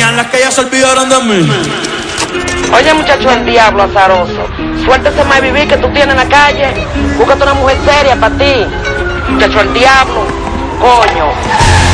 crean las que ya se olvidaron de mí. Oye, muchacho, el diablo azaroso. Suéltese más vivir que tú tienes en la calle. Búscate una mujer seria para ti. Muchacho, el diablo. Coño.